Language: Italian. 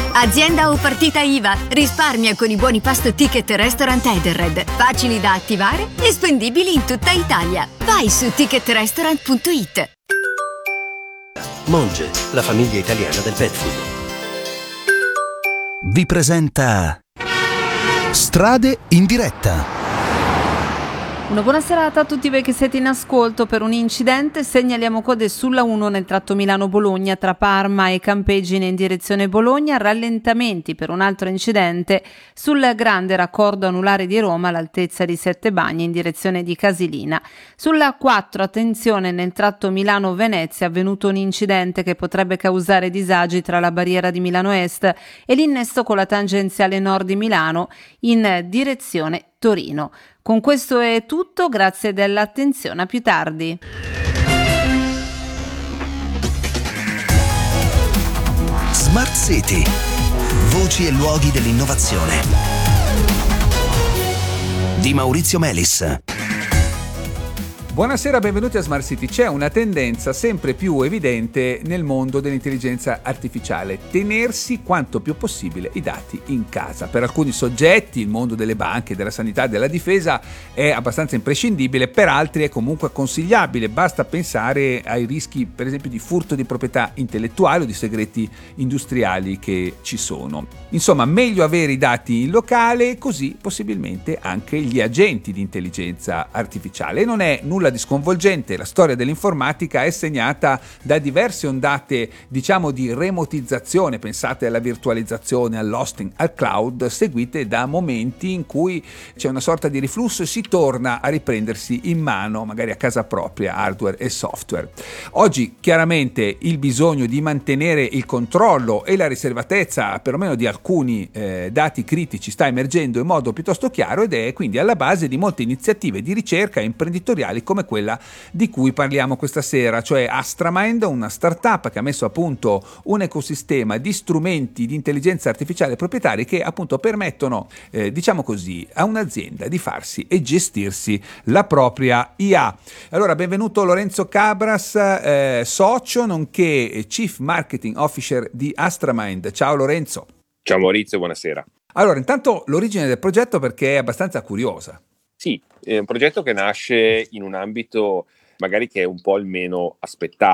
Azienda o partita IVA. Risparmia con i buoni pasto ticket restaurant Edenred. Facili da attivare e spendibili in tutta Italia. Vai su ticketrestaurant.it. Monge, la famiglia italiana del pet food. Vi presenta Strade in diretta. Una buona serata a tutti voi che siete in ascolto. Per un incidente segnaliamo code sulla 1 nel tratto Milano-Bologna tra Parma e Campegine in direzione Bologna, rallentamenti per un altro incidente sul grande raccordo anulare di Roma all'altezza di Sette Bagni in direzione di Casilina. Sulla 4 attenzione nel tratto Milano-Venezia, è avvenuto un incidente che potrebbe causare disagi tra la barriera di Milano Est e l'innesto con la tangenziale nord di Milano in direzione Torino. Con questo è tutto, grazie dell'attenzione, a più tardi. Smart City. Voci e luoghi dell'innovazione. Di Maurizio Melis. Buonasera, benvenuti a Smart City. C'è una tendenza sempre più evidente nel mondo dell'intelligenza artificiale: tenersi quanto più possibile i dati in casa. Per alcuni soggetti il mondo delle banche, della sanità, della difesa è abbastanza imprescindibile, per altri è comunque consigliabile. Basta pensare ai rischi, per esempio, di furto di proprietà intellettuale o di segreti industriali che ci sono. Insomma, meglio avere i dati in locale, così possibilmente anche gli agenti di intelligenza artificiale. E non è nulla di sconvolgente, la storia dell'informatica è segnata da diverse ondate, diciamo, di remotizzazione. Pensate alla virtualizzazione, all'hosting, al cloud, seguite da momenti in cui c'è una sorta di riflusso e si torna a riprendersi in mano, magari a casa propria, hardware e software. Oggi chiaramente il bisogno di mantenere il controllo e la riservatezza perlomeno di alcuni dati critici sta emergendo in modo piuttosto chiaro, ed è quindi alla base di molte iniziative di ricerca imprenditoriali come quella di cui parliamo questa sera, cioè Astramind, una startup che ha messo a punto un ecosistema di strumenti di intelligenza artificiale proprietari che appunto permettono, diciamo così, a un'azienda di farsi e gestirsi la propria IA. Allora, benvenuto Lorenzo Cabras, socio nonché Chief Marketing Officer di Astramind. Ciao Lorenzo. Ciao Maurizio, buonasera. Allora, intanto l'origine del progetto, perché è abbastanza curiosa. Sì, è un progetto che nasce in un ambito magari che è un po' il meno aspettato.